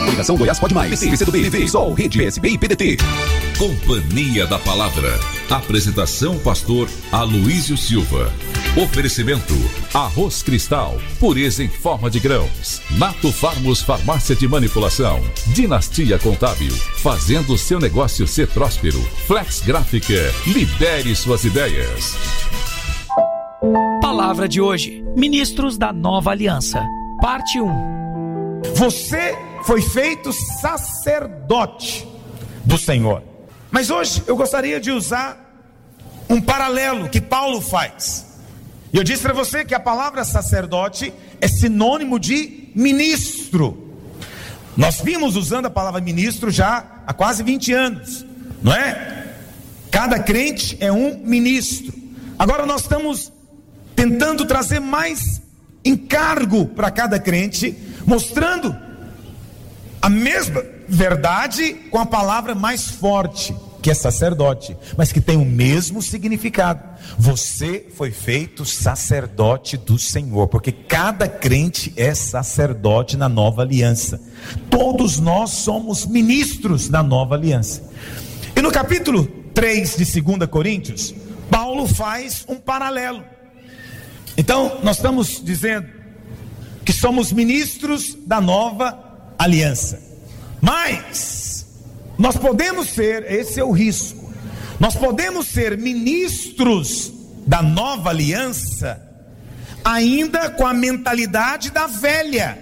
Ligação Goiás Pode Mais. PCdoB, TV, Sol, Rede, PSB e PDT. Companhia da Palavra. Apresentação pastor Aloísio Silva. Oferecimento: Arroz Cristal, pureza em forma de grãos. Nato Farmos Farmácia de Manipulação. Dinastia Contábil, fazendo seu negócio ser próspero. Flex Gráfica, lidere suas ideias. Palavra de hoje: Ministros da Nova Aliança, parte 1. Você foi feito sacerdote do Senhor. Mas hoje eu gostaria de usar um paralelo que Paulo faz. E eu disse para você que a palavra sacerdote é sinônimo de ministro. Nós vimos usando a palavra ministro já há quase 20 anos, não é? Cada crente é um ministro. Agora nós estamos tentando trazer mais encargo para cada crente, mostrando a mesma verdade com a palavra mais forte, que é sacerdote, mas que tem o mesmo significado. Você foi feito sacerdote do Senhor, porque cada crente é sacerdote na nova aliança. Todos nós somos ministros da nova aliança. E no capítulo 3 de 2 Coríntios, Paulo faz um paralelo. Então, nós estamos dizendo que somos ministros da nova aliança. Mas nós podemos ser, esse é o risco, nós podemos ser ministros da nova aliança ainda com a mentalidade da velha.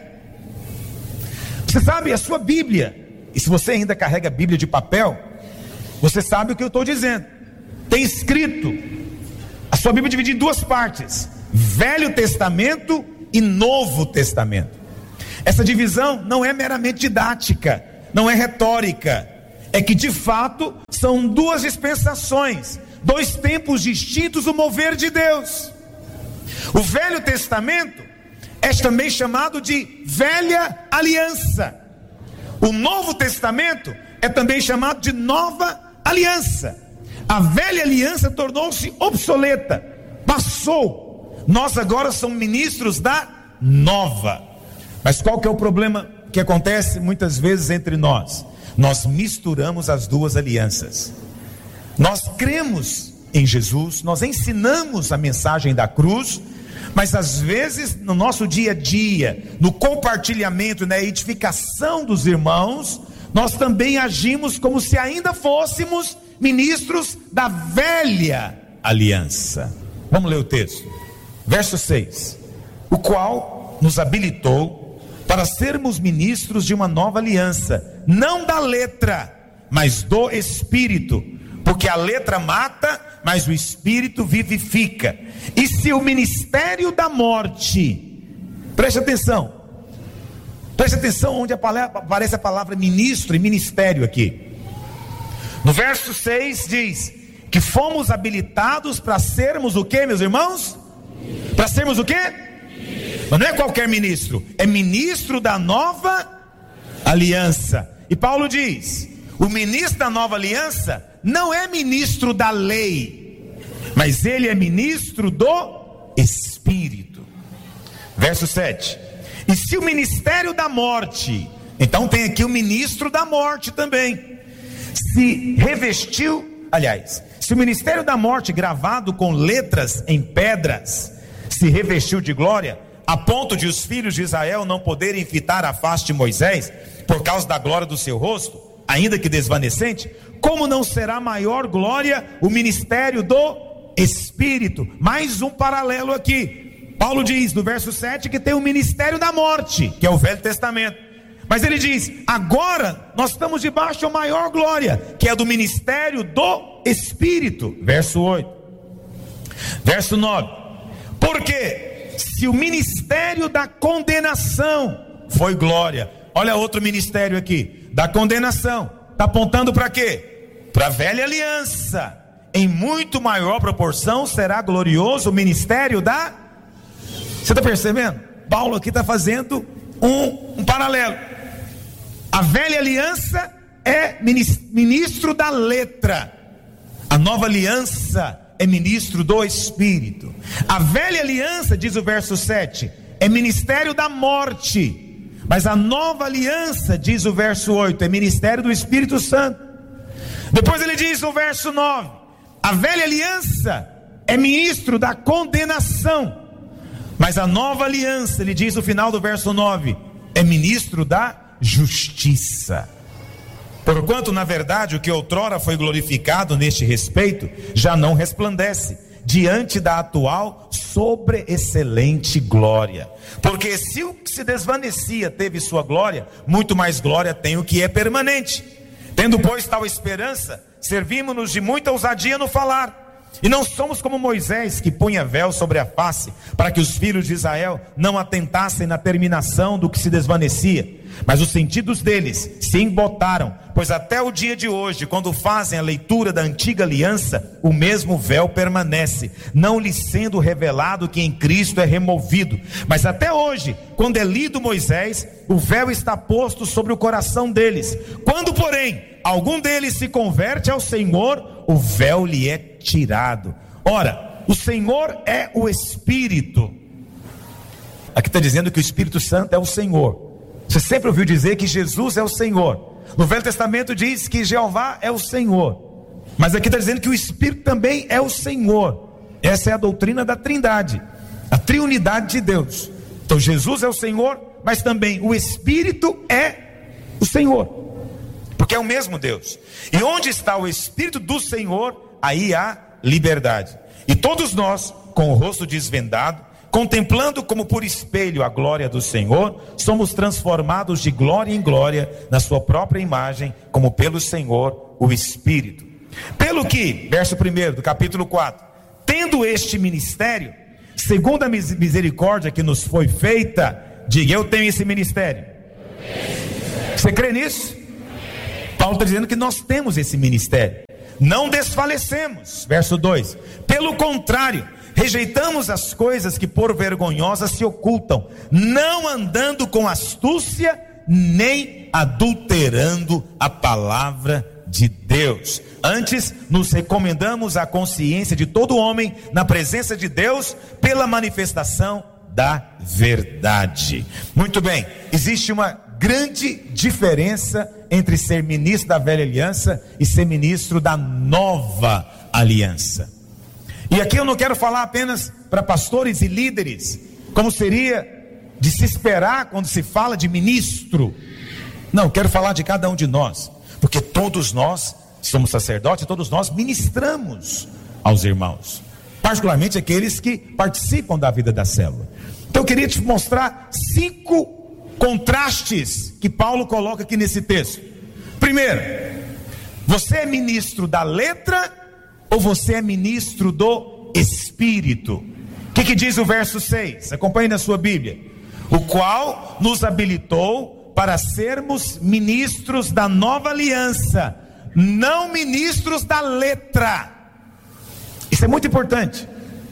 Você sabe, a sua Bíblia, e se você ainda carrega a Bíblia de papel, você sabe o que eu estou dizendo. Tem escrito, a sua Bíblia é dividida em duas partes: Velho Testamento e Novo Testamento. Essa divisão não é meramente didática, não é retórica, é que de fato são duas dispensações, dois tempos distintos do mover de Deus. O Velho Testamento é também chamado de Velha Aliança. O Novo Testamento é também chamado de Nova Aliança. A Velha Aliança tornou-se obsoleta, passou. Nós agora somos ministros da Nova. Mas qual que é o problema que acontece muitas vezes entre nós? Nós misturamos as duas alianças. Nós cremos em Jesus, nós ensinamos a mensagem da cruz, mas às vezes no nosso dia a dia, no compartilhamento, na edificação dos irmãos, nós também agimos como se ainda fôssemos ministros da velha aliança. Vamos ler o texto, verso 6: o qual nos habilitou para sermos ministros de uma nova aliança, não da letra, mas do Espírito, porque a letra mata, mas o Espírito vivifica. E se o ministério da morte, preste atenção onde aparece a palavra ministro e ministério aqui. No verso 6 diz que fomos habilitados para sermos o que, meus irmãos? Para sermos o que? Mas não é qualquer ministro, é ministro da nova aliança. E Paulo diz: o ministro da nova aliança não é ministro da lei, mas ele é ministro do Espírito. Verso 7: e se o ministério da morte, então tem aqui o ministro da morte também, se revestiu, se o ministério da morte gravado com letras em pedras se revestiu de glória, a ponto de os filhos de Israel não poderem fitar a face de Moisés por causa da glória do seu rosto, ainda que desvanecente, como não será maior glória o ministério do Espírito? Mais um paralelo aqui. Paulo diz no verso 7 que tem o ministério da morte, que é o Velho Testamento, mas ele diz: agora nós estamos debaixo da maior glória, que é do ministério do Espírito. Verso 8, verso 9: porque se o ministério da condenação foi glória, olha outro ministério aqui, da condenação, está apontando para quê? Para a velha aliança. Em muito maior proporção será glorioso o ministério da... Você está percebendo? Paulo aqui está fazendo um paralelo. A velha aliança é ministro da letra, a nova aliança é ministro do Espírito. A velha aliança, diz o verso 7, é ministério da morte, Mas a nova aliança, diz o verso 8, é ministério do Espírito Santo. Depois ele diz no verso 9, a velha aliança é ministro da condenação. Mas a nova aliança, ele diz no final do verso 9, é ministro da justiça. Porquanto, na verdade, o que outrora foi glorificado neste respeito, já não resplandece diante da atual sobreexcelente glória. Porque se o que se desvanecia teve sua glória, muito mais glória tem o que é permanente. Tendo, pois, tal esperança, servimos-nos de muita ousadia no falar. E não somos como Moisés, que punha véu sobre a face, para que os filhos de Israel não atentassem na terminação do que se desvanecia. Mas os sentidos deles se embotaram, pois até o dia de hoje, quando fazem a leitura da antiga aliança, o mesmo véu permanece, não lhes sendo revelado que em Cristo é removido. Mas até hoje, quando é lido Moisés, o véu está posto sobre o coração deles. Quando, porém, algum deles se converte ao Senhor, o véu lhe é tirado. Ora, o Senhor é o Espírito. Aqui está dizendo que o Espírito Santo é o Senhor. Você sempre ouviu dizer que Jesus é o Senhor. No Velho Testamento diz que Jeová é o Senhor. Mas aqui está dizendo que o Espírito também é o Senhor. Essa é a doutrina da Trindade, a triunidade de Deus. Então Jesus é o Senhor, mas também o Espírito é o Senhor, porque é o mesmo Deus. E onde está o Espírito do Senhor, aí há liberdade. E todos nós, com o rosto desvendado, contemplando como por espelho a glória do Senhor, somos transformados de glória em glória na sua própria imagem, como pelo Senhor o Espírito. Pelo que, verso 1 do capítulo 4, tendo este ministério, segundo a misericórdia que nos foi feita, diga: eu tenho esse ministério. Você crê nisso? Paulo está dizendo que nós temos esse ministério. Não desfalecemos, verso 2, pelo contrário, rejeitamos as coisas que por vergonhosas se ocultam, não andando com astúcia, nem adulterando a palavra de Deus. Antes, nos recomendamos à consciência de todo homem, na presença de Deus, pela manifestação da verdade. Muito bem, existe uma grande diferença entre ser ministro da velha aliança e ser ministro da nova aliança. E aqui eu não quero falar apenas para pastores e líderes, como seria de se esperar quando se fala de ministro. Não, quero falar de cada um de nós, porque todos nós somos sacerdotes, todos nós ministramos aos irmãos, particularmente aqueles que participam da vida da célula. Então eu queria te mostrar 5 contrastes que Paulo coloca aqui nesse texto. Primeiro, você é ministro da letra ou você é ministro do Espírito? O que diz o verso 6? Acompanhe na sua Bíblia. O qual nos habilitou para sermos ministros da nova aliança, não ministros da letra. Isso é muito importante.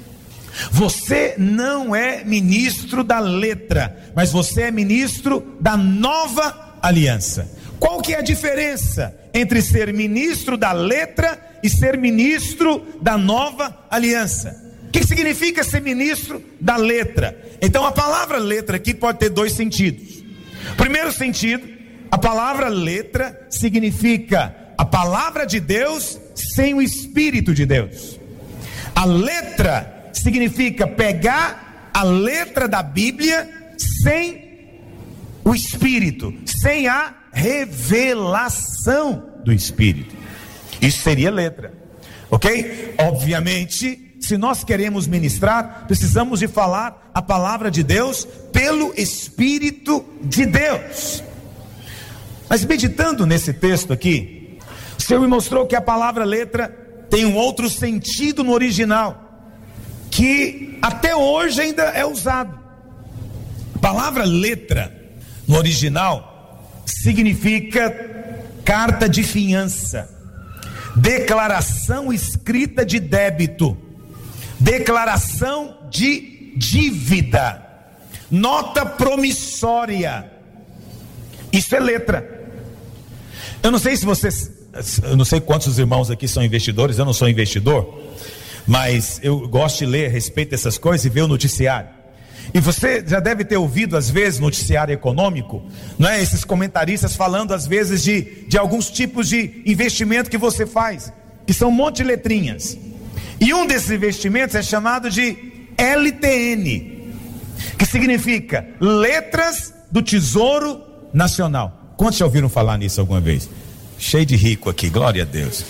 Você não é ministro da letra, mas você é ministro da nova aliança. Qual que é a diferença entre ser ministro da letra e ser ministro da nova aliança? O que significa ser ministro da letra? Então a palavra letra aqui pode ter 2 sentidos. Primeiro sentido, a palavra letra significa a palavra de Deus sem o Espírito de Deus. A letra significa pegar a letra da Bíblia sem o Espírito, sem a revelação do Espírito. Isso seria letra, ok? Obviamente, se nós queremos ministrar, precisamos de falar a palavra de Deus pelo Espírito de Deus. Mas meditando nesse texto aqui, o Senhor me mostrou que a palavra letra tem um outro sentido no original, que até hoje ainda é usado. A palavra letra no original significa carta de fiança, declaração escrita de débito, declaração de dívida, nota promissória. Isso é letra. Eu não sei se vocês, eu não sei quantos dos irmãos aqui são investidores. Eu não sou investidor, mas eu gosto de ler a respeito dessas coisas e ver o noticiário. E você já deve ter ouvido às vezes no noticiário econômico, não é? Esses comentaristas falando às vezes de alguns tipos de investimento que você faz, que são um monte de letrinhas. E um desses investimentos é chamado de LTN, que significa Letras do Tesouro Nacional. Quantos já ouviram falar nisso alguma vez? Cheio de rico aqui, glória a Deus.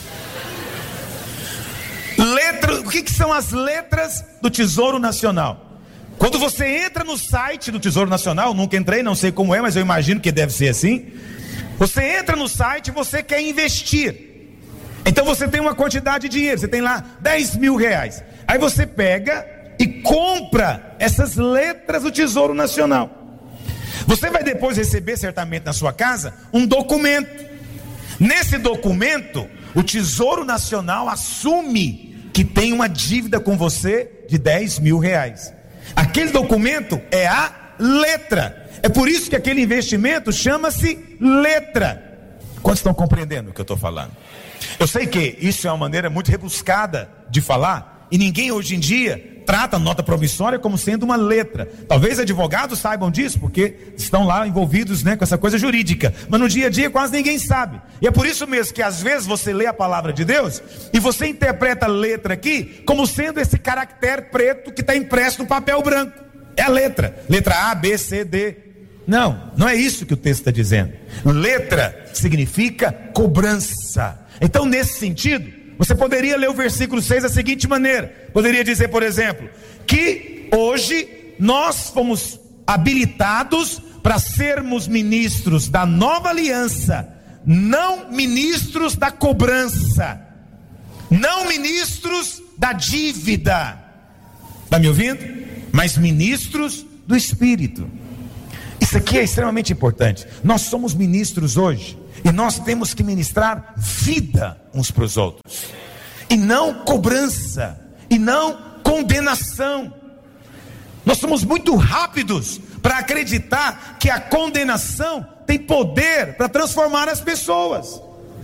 O que são as letras do Tesouro Nacional? Quando você entra no site do Tesouro Nacional, nunca entrei, não sei como é, mas eu imagino que deve ser assim. Você entra no site e você quer investir. Então você tem uma quantidade de dinheiro, você tem lá 10 mil reais. Aí você pega e compra essas letras do Tesouro Nacional. Você vai depois receber certamente na sua casa um documento. Nesse documento, o Tesouro Nacional assume que tem uma dívida com você de 10 mil reais. Aquele documento é a letra. É por isso que aquele investimento chama-se letra. Quantos estão compreendendo o que eu estou falando? Eu sei que isso é uma maneira muito rebuscada de falar, e ninguém hoje em dia trata a nota promissória como sendo uma letra. Talvez advogados saibam disso, porque estão lá envolvidos, né, com essa coisa jurídica, mas no dia a dia quase ninguém sabe. E é por isso mesmo que às vezes você lê a palavra de Deus e você interpreta a letra aqui como sendo esse caractere preto que está impresso no papel branco. É a letra A, B, C, D. Não é isso que o texto está dizendo. Letra significa cobrança. Então, nesse sentido, você poderia ler o versículo 6 da seguinte maneira. Poderia dizer, por exemplo, que hoje nós fomos habilitados para sermos ministros da nova aliança, não ministros da cobrança, não ministros da dívida. Está me ouvindo? Mas ministros do Espírito. Isso aqui é extremamente importante. Nós somos ministros hoje, e nós temos que ministrar vida uns para os outros, e não cobrança, e não condenação. Nós somos muito rápidos para acreditar que a condenação tem poder para transformar as pessoas,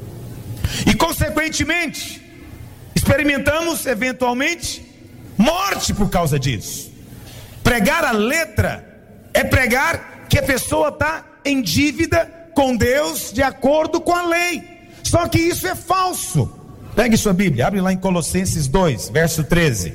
e consequentemente experimentamos eventualmente morte por causa disso. Pregar a letra é pregar que a pessoa está em dívida com Deus de acordo com a lei. Só que isso é falso. Pegue sua Bíblia, abre lá em Colossenses 2, verso 13.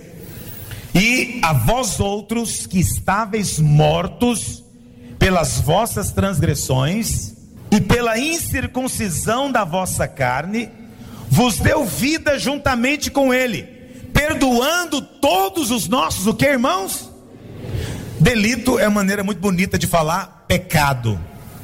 E a vós outros que estáveis mortos pelas vossas transgressões e pela incircuncisão da vossa carne, vos deu vida juntamente com ele, perdoando todos os nossos, o que, irmãos? Delito é uma maneira muito bonita de falar pecado.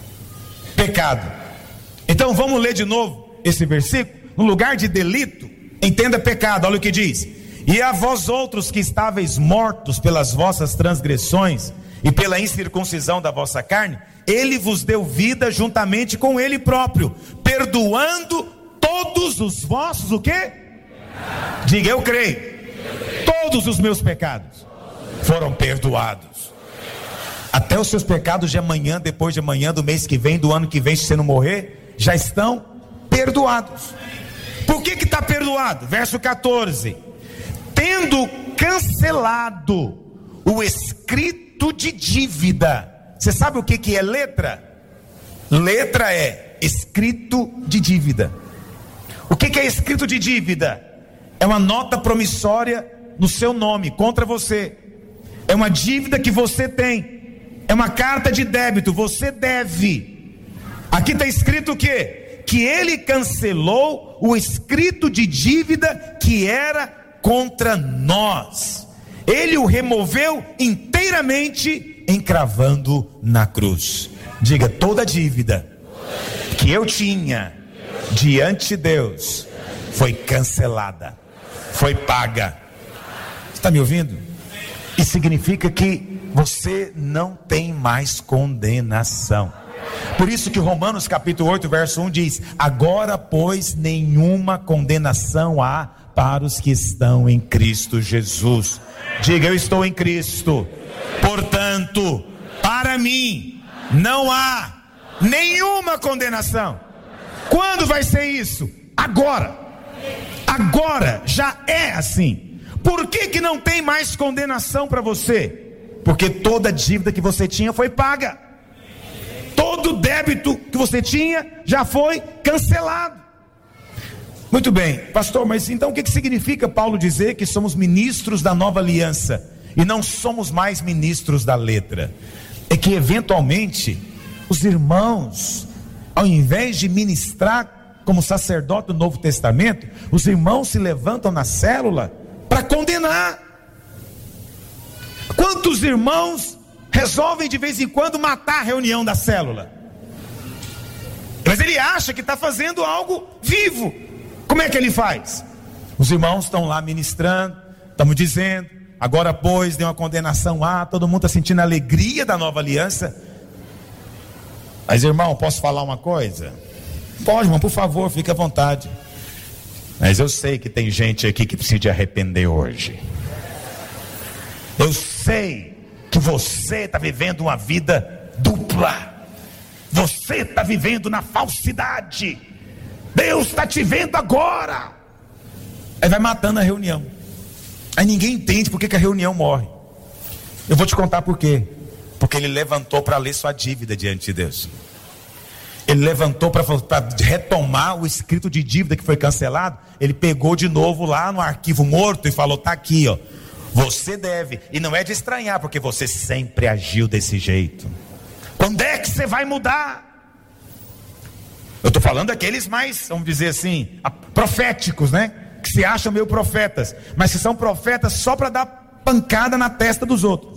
Então vamos ler de novo esse versículo. No lugar de delito, entenda pecado. Olha o que diz: e a vós outros que estáveis mortos pelas vossas transgressões e pela incircuncisão da vossa carne, ele vos deu vida juntamente com ele próprio, perdoando todos os vossos, o quê? Diga, eu creio. Todos os meus pecados foram perdoados. Até os seus pecados de amanhã, depois de amanhã, do mês que vem, do ano que vem, se você não morrer, já estão perdoados. Por que está perdoado? Verso 14: tendo cancelado o escrito de dívida. Você sabe o que é letra? Letra é escrito de dívida. O que é escrito de dívida? É uma nota promissória no seu nome, contra você. É uma dívida que você tem. É uma carta de débito, você deve. Aqui está escrito o quê? Que ele cancelou o escrito de dívida que era contra nós. Ele o removeu inteiramente, encravando na cruz. Diga, toda dívida que eu tinha diante de Deus foi cancelada, foi paga. Está me ouvindo? Isso significa que você não tem mais condenação. Por isso que Romanos capítulo 8 verso 1 diz: agora pois nenhuma condenação há para os que estão em Cristo Jesus. Diga, eu estou em Cristo, portanto para mim não há nenhuma condenação. Quando vai ser isso? Agora já é assim. Por que não tem mais condenação para você? Porque toda dívida que você tinha foi paga. Todo débito que você tinha já foi cancelado. Muito bem, pastor, mas então o que significa Paulo dizer que somos ministros da nova aliança e não somos mais ministros da letra? É que eventualmente os irmãos, ao invés de ministrar como sacerdote do Novo Testamento, os irmãos se levantam na célula para condenar. Quantos irmãos resolvem de vez em quando matar a reunião da célula? Mas ele acha que está fazendo algo vivo. Como é que ele faz? Os irmãos estão lá ministrando, estamos dizendo, agora pois deu uma condenação todo mundo está sentindo a alegria da nova aliança. Mas irmão, posso falar uma coisa? Pode, irmão, por favor, fique à vontade. Mas eu sei que tem gente aqui que precisa de arrepender hoje. Eu sei que você está vivendo uma vida dupla. Você está vivendo na falsidade. Deus está te vendo agora. Aí vai matando a reunião. Aí ninguém entende por que a reunião morre. Eu vou te contar por quê. Porque ele levantou para ler sua dívida diante de Deus. Ele levantou para retomar o escrito de dívida que foi cancelado. Ele pegou de novo lá no arquivo morto e falou: está aqui, ó. Você deve. E não é de estranhar, porque você sempre agiu desse jeito. Quando é que você vai mudar? Eu estou falando daqueles mais, vamos dizer assim, proféticos, né? Que se acham meio profetas, mas que são profetas só para dar pancada na testa dos outros.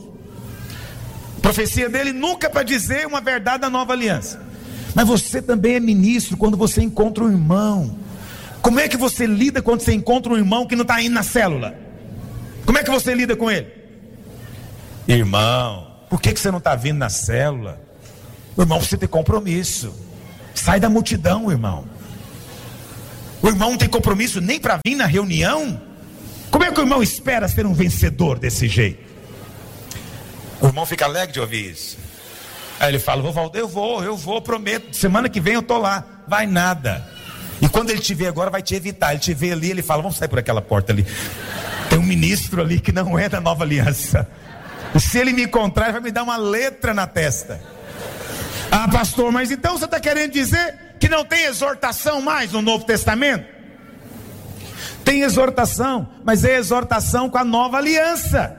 A profecia dele nunca para dizer uma verdade da nova aliança. Mas você também é ministro quando você encontra um irmão. Como é que você lida quando você encontra um irmão que não está indo na célula? Como é que você lida com ele? Irmão, por que você não está vindo na célula? O irmão precisa ter compromisso. Sai da multidão, irmão. O irmão não tem compromisso nem para vir na reunião. Como é que o irmão espera ser um vencedor desse jeito? O irmão fica alegre de ouvir isso. Aí ele fala: eu vou, prometo, semana que vem eu estou lá. Vai nada. E quando ele te vê agora, vai te evitar. Ele te vê ali, ele fala: vamos sair por aquela porta ali. Tem um ministro ali que não é da nova aliança. E se ele me encontrar, ele vai me dar uma letra na testa. Ah, pastor, mas então você está querendo dizer que não tem exortação mais no Novo Testamento? Tem exortação, mas é exortação com a nova aliança.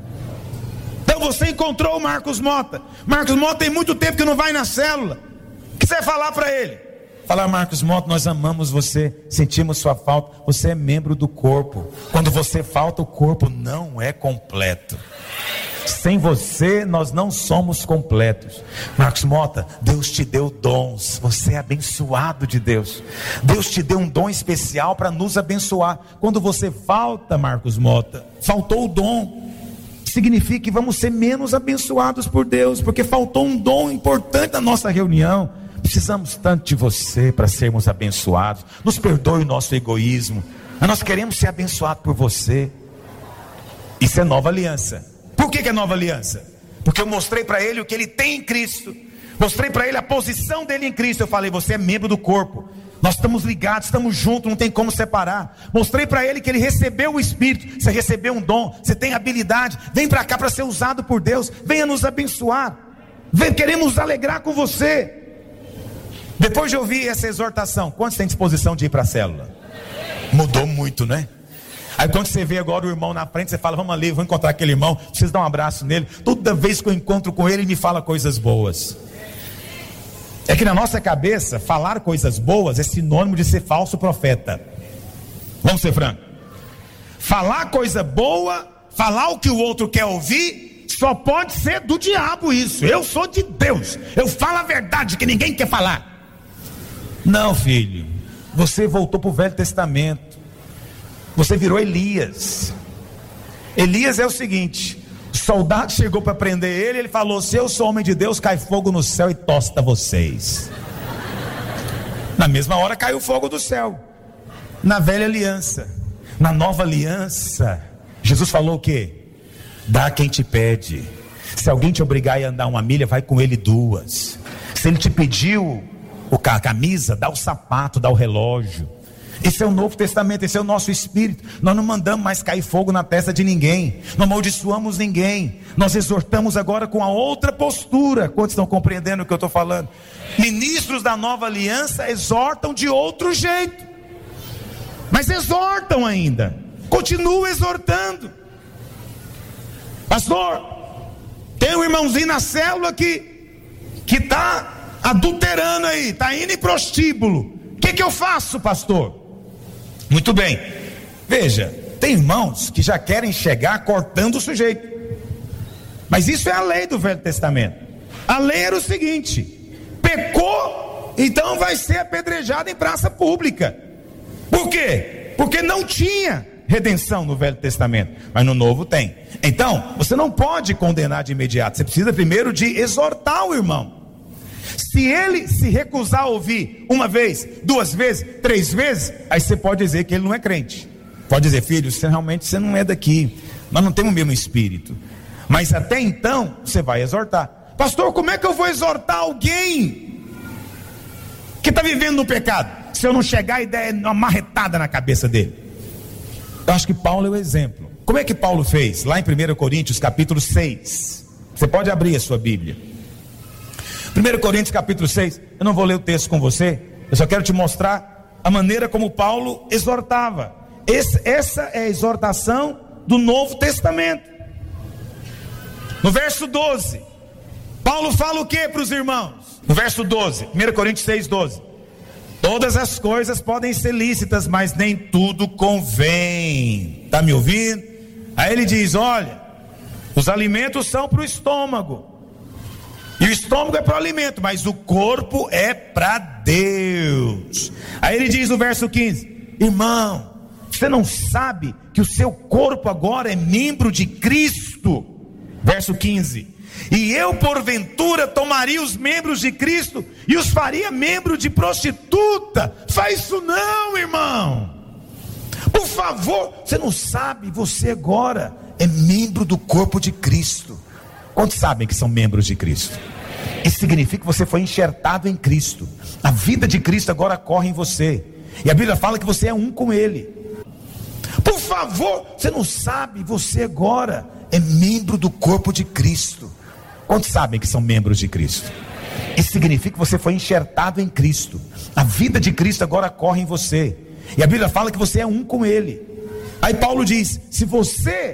Então você encontrou o Marcos Mota. Marcos Mota tem muito tempo que não vai na célula. O que você vai falar para ele? Falar: Marcos Mota, nós amamos você, sentimos sua falta, você é membro do corpo. Quando você falta, o corpo não é completo. Sem você nós não somos completos. Marcos Mota, Deus te deu dons, você é abençoado de Deus. Deus te deu um dom especial para nos abençoar. Quando você falta, Marcos Mota, faltou o dom, significa que vamos ser menos abençoados por Deus, porque faltou um dom importante na nossa reunião. Precisamos tanto de você para sermos abençoados. Nos perdoe o nosso egoísmo, mas nós queremos ser abençoados por você. Isso é nova aliança. Por que é nova aliança? Porque eu mostrei para ele o que ele tem em Cristo. Mostrei para ele a posição dele em Cristo. Eu falei: você é membro do corpo. Nós estamos ligados, estamos juntos, não tem como separar. Mostrei para ele que ele recebeu o Espírito. Você recebeu um dom, você tem habilidade. Vem para cá para ser usado por Deus. Venha nos abençoar. Queremos nos alegrar com você. Depois de ouvir essa exortação, quantos têm disposição de ir para a célula? Mudou muito, né? Aí quando você vê agora o irmão na frente, você fala: vamos ali, vou encontrar aquele irmão, preciso dar um abraço nele. Toda vez que eu encontro com ele, ele me fala coisas boas. É que na nossa cabeça, falar coisas boas é sinônimo de ser falso profeta. Vamos ser francos. Falar coisa boa, falar o que o outro quer ouvir, só pode ser do diabo isso. Eu sou de Deus, eu falo a verdade que ninguém quer falar. Não, filho, você voltou para o Velho Testamento. Você virou Elias. Elias é o seguinte: o soldado chegou para prender ele, ele falou: se eu sou homem de Deus, cai fogo no céu e tosta vocês. Na mesma hora caiu fogo do céu. Na velha aliança. Na nova aliança, Jesus falou o quê? Dá a quem te pede. Se alguém te obrigar a andar 1 milha, vai com ele 2. Se ele te pediu a camisa, dá o sapato, dá o relógio. Esse é o Novo Testamento, esse é o nosso espírito. Nós não mandamos mais cair fogo na testa de ninguém, não amaldiçoamos ninguém. Nós exortamos agora com a outra postura. Quantos estão compreendendo o que eu estou falando? Ministros da nova aliança exortam de outro jeito, mas exortam ainda, continuam exortando. Pastor, tem um irmãozinho na célula que está adulterando aí, está indo em prostíbulo. O que eu faço, pastor? Muito bem, veja, tem irmãos que já querem chegar cortando o sujeito, mas isso é a lei do Velho Testamento. A lei era o seguinte: pecou, então vai ser apedrejado em praça pública. Por quê? Porque não tinha redenção no Velho Testamento, mas no Novo tem. Então, você não pode condenar de imediato, você precisa primeiro de exortar o irmão. Se ele se recusar a ouvir uma vez, duas vezes, três vezes, aí você pode dizer que ele não é crente. Pode dizer: filho, você não é daqui, nós não temos o mesmo espírito. Mas até então, você vai exortar. Pastor, como é que eu vou exortar alguém que está vivendo no pecado, se eu não chegar e der uma marretada na cabeça dele? Eu acho que Paulo é o exemplo. Como é que Paulo fez? Lá em 1 Coríntios capítulo 6. Você pode abrir a sua Bíblia. 1 Coríntios capítulo 6, eu não vou ler o texto com você, eu só quero te mostrar a maneira como Paulo exortava. Essa é a exortação do Novo Testamento. No verso 12, Paulo fala o que para os irmãos? No verso 12, 1 Coríntios 6, 12: todas as coisas podem ser lícitas, mas nem tudo convém. Está me ouvindo? Aí ele diz: olha, os alimentos são para o estômago, e o estômago é para o alimento, mas o corpo é para Deus. Aí ele diz no verso 15: irmão, você não sabe que o seu corpo agora é membro de Cristo? Verso 15: e eu porventura tomaria os membros de Cristo e os faria membro de prostituta? Faz isso não, irmão. Por favor, você não sabe, você agora é membro do corpo de Cristo. Quantos sabem que são membros de Cristo? Isso significa que você foi enxertado em Cristo. A vida de Cristo agora corre em você, e a Bíblia fala que você é um com Ele. Por favor, você não sabe, você agora é membro do corpo de Cristo. Quantos sabem que são membros de Cristo? Isso significa que você foi enxertado em Cristo. A vida de Cristo agora corre em você, e a Bíblia fala que você é um com Ele. Aí Paulo diz: se você